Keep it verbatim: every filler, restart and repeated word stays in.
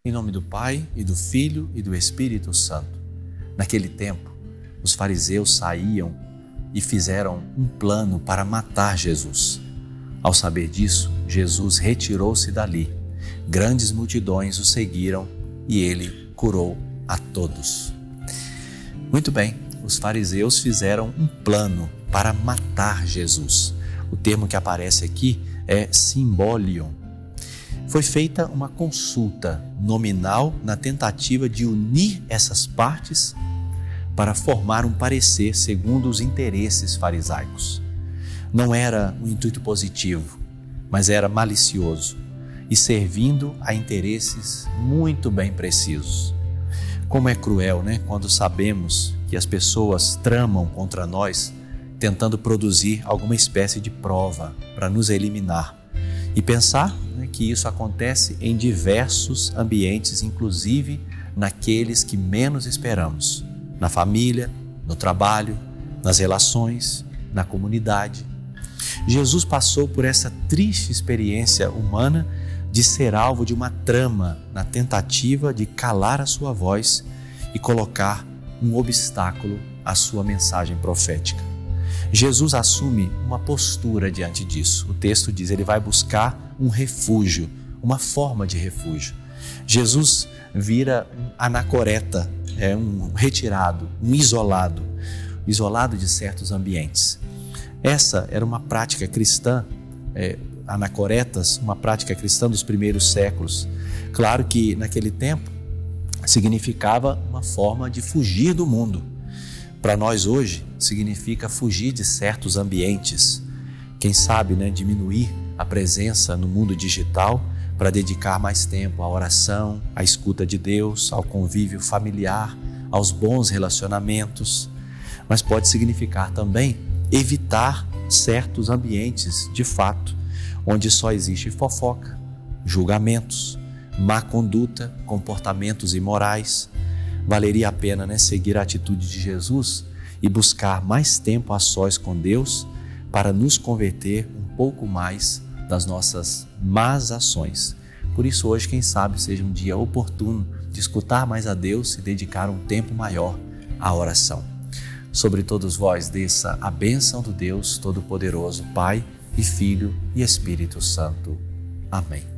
Em nome do Pai, e do Filho, e do Espírito Santo. Naquele tempo, os fariseus saíam e fizeram um plano para matar Jesus. Ao saber disso, Jesus retirou-se dali. Grandes multidões o seguiram e ele curou a todos. Muito bem, os fariseus fizeram um plano para matar Jesus. O termo que aparece aqui é symbolion. Foi feita uma consulta nominal na tentativa de unir essas partes para formar um parecer segundo os interesses farisaicos. Não era um intuito positivo, mas era malicioso e servindo a interesses muito bem precisos. Como é cruel, né? Quando sabemos que as pessoas tramam contra nós, tentando produzir alguma espécie de prova para nos eliminar. E pensar, né, que isso acontece em diversos ambientes, inclusive naqueles que menos esperamos. Na família, no trabalho, nas relações, na comunidade. Jesus passou por essa triste experiência humana de ser alvo de uma trama na tentativa de calar a sua voz e colocar um obstáculo à sua mensagem profética. Jesus assume uma postura diante disso. O texto diz, ele vai buscar um refúgio, uma forma de refúgio. Jesus vira um anacoreta, é um retirado, um isolado, isolado de certos ambientes. Essa era uma prática cristã, é, anacoretas, uma prática cristã dos primeiros séculos. Claro que naquele tempo significava uma forma de fugir do mundo. Para nós hoje, significa fugir de certos ambientes. Quem sabe, né, diminuir a presença no mundo digital para dedicar mais tempo à oração, à escuta de Deus, ao convívio familiar, aos bons relacionamentos. Mas pode significar também evitar certos ambientes, de fato, onde só existe fofoca, julgamentos, má conduta, comportamentos imorais. Valeria a pena, né, seguir a atitude de Jesus e buscar mais tempo a sós com Deus para nos converter um pouco mais das nossas más ações. Por isso hoje, quem sabe, seja um dia oportuno de escutar mais a Deus e dedicar um tempo maior à oração. Sobre todos vós desça a bênção do Deus Todo-Poderoso, Pai e Filho e Espírito Santo. Amém.